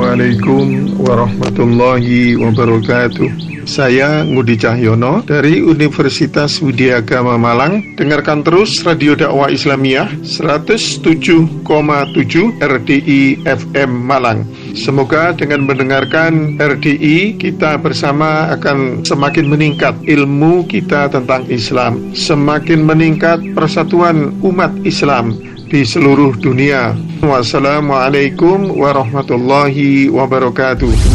Assalamualaikum warahmatullahi wabarakatuh. Saya Ngudi Cahyono dari Universitas Widya Agama Malang. Dengarkan terus Radio Dakwah Islamiyah 107,7 RDI FM Malang. Semoga dengan mendengarkan RDI, kita bersama akan semakin meningkat ilmu kita tentang Islam, semakin meningkat persatuan umat Islam di seluruh dunia. Wassalamualaikum warahmatullahi wabarakatuh.